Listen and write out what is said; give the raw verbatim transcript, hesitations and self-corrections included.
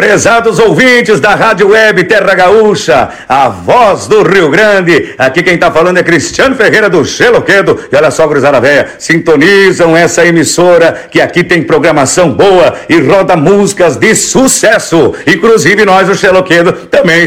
Prezados ouvintes da Rádio Web Terra Gaúcha, a voz do Rio Grande, aqui quem tá falando é Cristiano Ferreira do Xeloquedo. E olha só, gurizada véia, sintonizam essa emissora que aqui tem programação boa e roda músicas de sucesso. Inclusive nós, o Xeloquedo, também